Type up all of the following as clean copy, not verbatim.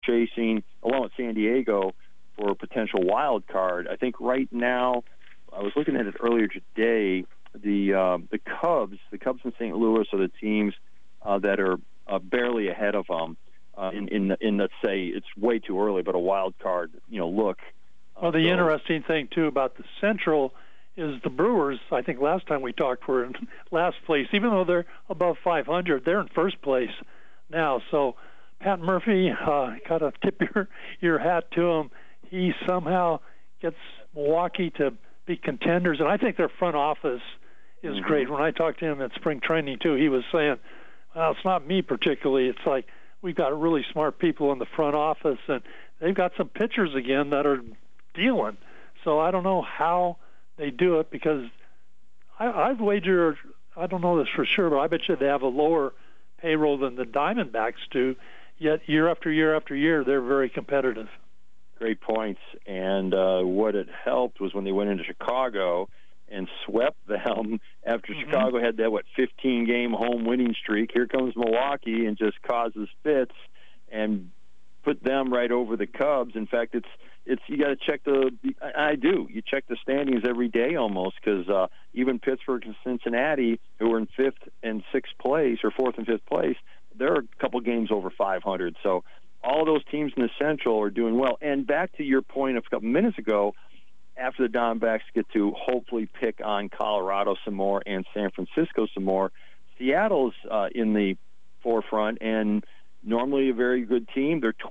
chasing, along with San Diego, for a potential wild card. I think right now, I was looking at it earlier today, the Cubs in St. Louis are the teams that are barely ahead of them in let's say, it's way too early, but a wild card, look. Well, the interesting thing, too, about the Central is the Brewers, I think last time we talked, were in last place. Even though they're above 500, they're in first place now. So Pat Murphy, got to tip your hat to him. He somehow gets Milwaukee to be contenders, and I think their front office is great. When I talked to him at spring training, too, he was saying, well, it's not me particularly. It's like we've got really smart people in the front office, and they've got some pitchers again that are dealing. So I don't know how they do it, because I'd wager, I don't know this for sure, but I bet you they have a lower payroll than the Diamondbacks do, yet year after year after year, they're very competitive. Great points. And what it helped was when they went into Chicago and swept them after Chicago had that, 15-game home winning streak. Here comes Milwaukee and just causes fits and put them right over the Cubs. In fact, it's you got to check you check the standings every day almost, because even Pittsburgh and Cincinnati, who are in fifth and sixth place, or fourth and fifth place, they're a couple games over 500. So all of those teams in the Central are doing well. And back to your point of a couple minutes ago, after the Diamondbacks get to hopefully pick on Colorado some more and San Francisco some more, Seattle's in the forefront, and normally a very good team. They're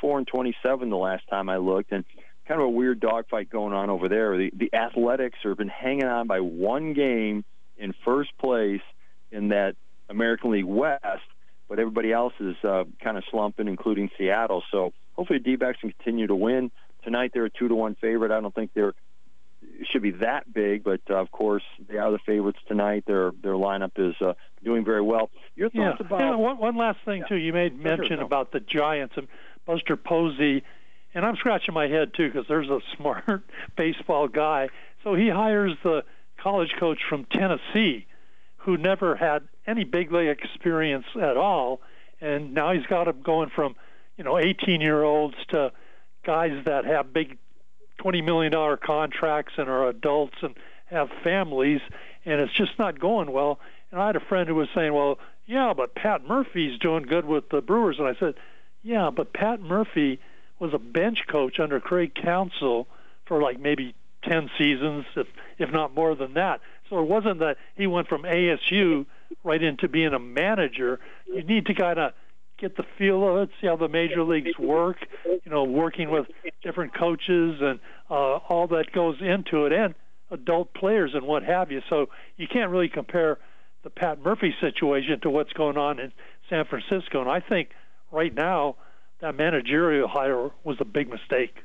24-27 the last time I looked, and kind of a weird dogfight going on over there. The Athletics have been hanging on by one game in first place in that American League West, but everybody else is kind of slumping, including Seattle. So hopefully the D-backs can continue to win. Tonight they're a 2-1 favorite. I don't think it should be that big, but of course they are the favorites tonight. Their lineup is doing very well. Your thoughts about one last thing too? You made mention about the Giants and Buster Posey, and I'm scratching my head too, because there's a smart baseball guy. So he hires the college coach from Tennessee, who never had any big league experience at all, and now he's got him going from 18-year-olds to guys that have big $20 million contracts and are adults and have families, and it's just not going well. And I had a friend who was saying, well, yeah, but Pat Murphy's doing good with the Brewers. And I said, yeah, but Pat Murphy was a bench coach under Craig Counsell for like maybe 10 seasons, if not more than that. So it wasn't that he went from ASU right into being a manager. You need to kind of get the feel of it, see how the major leagues work, working with different coaches and all that goes into it, and adult players and what have you. So you can't really compare the Pat Murphy situation to what's going on in San Francisco. And I think right now that managerial hire was a big mistake.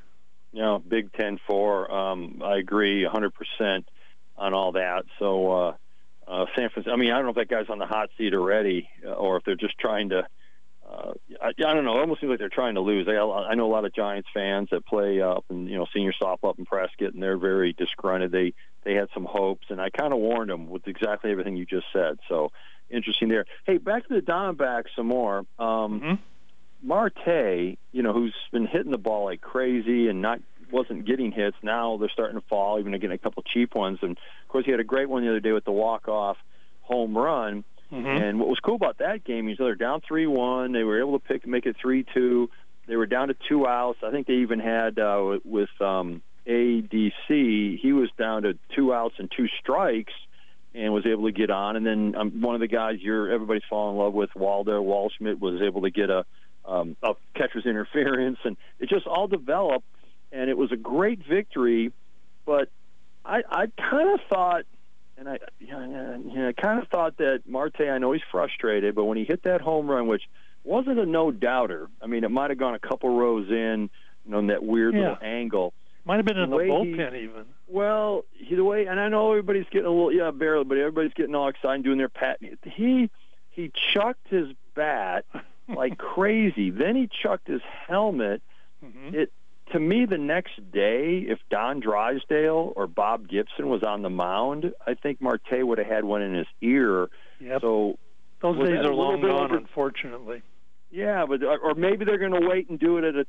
Big 10-4. I agree 100% on all that. So San Francisco, I don't know if that guy's on the hot seat already, or if they're just trying to I don't know. It almost seems like they're trying to lose. I know a lot of Giants fans that play up in senior softball up in Prescott, and they're very disgruntled. They had some hopes, and I kind of warned them with exactly everything you just said. So interesting there. Hey, back to the Diamondbacks some more. Marte, who's been hitting the ball like crazy and wasn't getting hits. Now they're starting to fall, even getting a couple cheap ones. And of course, he had a great one the other day with the walk-off home run. And what was cool about that game is they're down 3-1. They were able to make it 3-2. They were down to 2 outs. I think they even had with ADC, he was down to 2 outs and 2 strikes and was able to get on. And then one of the guys everybody's fallen in love with, Waldo Waldschmidt, was able to get a catcher's interference. And it just all developed, and it was a great victory. But I kind of thought, and I kind of thought that Marte, I know he's frustrated, but when he hit that home run, which wasn't a no-doubter, it might have gone a couple rows in that weird little angle. Might have been in the bullpen even. Well, the way, and I know everybody's getting a little, barely, but everybody's getting all excited and doing their pat. He chucked his bat like crazy. Then he chucked his helmet. To me, the next day, if Don Drysdale or Bob Gibson was on the mound, I think Marte would have had one in his ear. Yep. So those days are long gone, unfortunately. Yeah, but or maybe they're going to wait and do it at a